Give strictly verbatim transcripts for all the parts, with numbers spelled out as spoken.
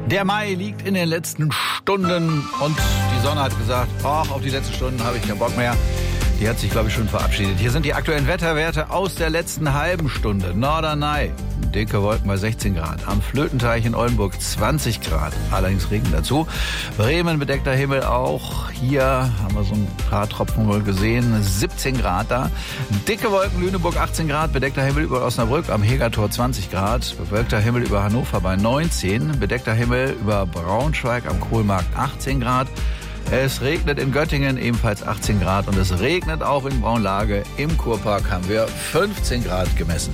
Der Mai liegt in den letzten Stunden und die Sonne hat gesagt, ach, auf die letzten Stunden habe ich keinen Bock mehr. Die hat sich, glaube ich, schon verabschiedet. Hier sind die aktuellen Wetterwerte aus der letzten halben Stunde. Norderney, dicke Wolken bei sechzehn Grad. Am Flötenteich in Oldenburg zwanzig Grad. Allerdings Regen dazu. Bremen bedeckter Himmel auch. Hier haben wir so ein paar Tropfen wohl gesehen. siebzehn Grad da. Dicke Wolken Lüneburg achtzehn Grad. Bedeckter Himmel über Osnabrück am Hegertor zwanzig Grad. Bewölkter Himmel über Hannover bei neunzehn. Bedeckter Himmel über Braunschweig am Kohlmarkt achtzehn Grad. Es regnet in Göttingen, ebenfalls achtzehn Grad. Und es regnet auch in Braunlage. Im Kurpark haben wir fünfzehn Grad gemessen.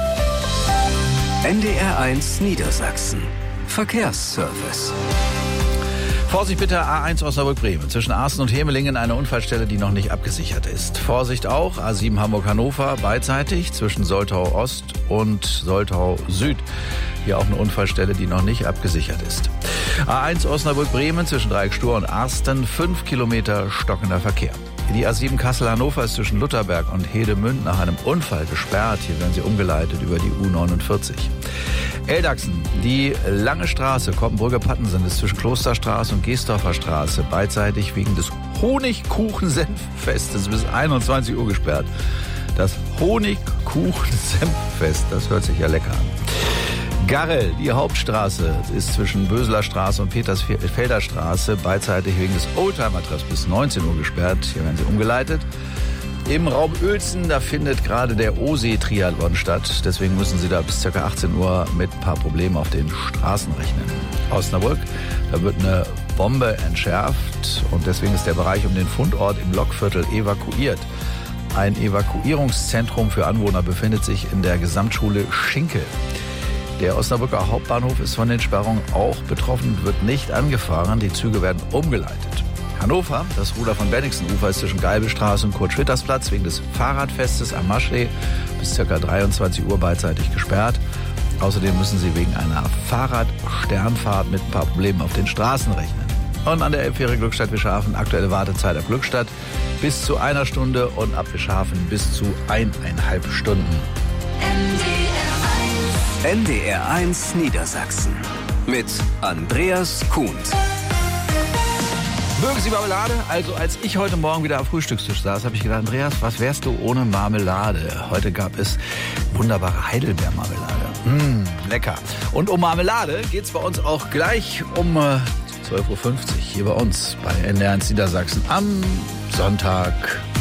N D R eins Niedersachsen. Verkehrsservice. Vorsicht bitte, A eins Osnabrück-Bremen. Zwischen Arsten und Hemelingen eine Unfallstelle, die noch nicht abgesichert ist. Vorsicht auch, A sieben Hamburg-Hannover beidseitig zwischen Soltau-Ost und Soltau-Süd. Hier auch eine Unfallstelle, die noch nicht abgesichert ist. A eins Osnabrück-Bremen zwischen Dreieck-Stur und Arsten, fünf Kilometer stockender Verkehr. Die A sieben Kassel-Hannover ist zwischen Lutherberg und Hedemünd nach einem Unfall gesperrt. Hier werden sie umgeleitet über die U neunundvierzig. Eldachsen, die lange Straße, Koppenbrücke-Pattensen, ist zwischen Klosterstraße und Geesdorfer Straße beidseitig wegen des Honigkuchen-Senffestes bis einundzwanzig Uhr gesperrt. Das Honigkuchen-Senffest, das hört sich ja lecker an. Garrel, die Hauptstraße, ist zwischen Böseler Straße und Petersfelder Straße beidseitig wegen des Oldtimer-Treffs bis neunzehn Uhr gesperrt. Hier werden sie umgeleitet. Im Raum Uelzen, da findet gerade der O-See-Triathlon statt. Deswegen müssen Sie da bis ca. achtzehn Uhr mit ein paar Problemen auf den Straßen rechnen. Osnabrück, da wird eine Bombe entschärft und deswegen ist der Bereich um den Fundort im Lokviertel evakuiert. Ein Evakuierungszentrum für Anwohner befindet sich in der Gesamtschule Schinkel. Der Osnabrücker Hauptbahnhof ist von den Sperrungen auch betroffen, wird nicht angefahren. Die Züge werden umgeleitet. Hannover, das Ruder von Benningsenufer ist zwischen Geibelstraße und Kurt-Schwitters-Platz wegen des Fahrradfestes am Maschsee bis ca. dreiundzwanzig Uhr beidseitig gesperrt. Außerdem müssen Sie wegen einer Fahrradsternfahrt mit ein paar Problemen auf den Straßen rechnen. Und an der Elbfähre Glückstadt-Wischhafen aktuelle Wartezeit ab Glückstadt bis zu einer Stunde und ab Wischhafen bis zu eineinhalb Stunden. N D R eins Niedersachsen mit Andreas Kuhn. Mögen Sie Marmelade? Also als ich heute Morgen wieder am Frühstückstisch saß, habe ich gedacht, Andreas, was wärst du ohne Marmelade? Heute gab es wunderbare Heidelbeermarmelade. Mmh, lecker. Und um Marmelade geht's bei uns auch gleich um äh, zwölf Uhr fünfzig hier bei uns bei N D R eins Niedersachsen am Sonntag.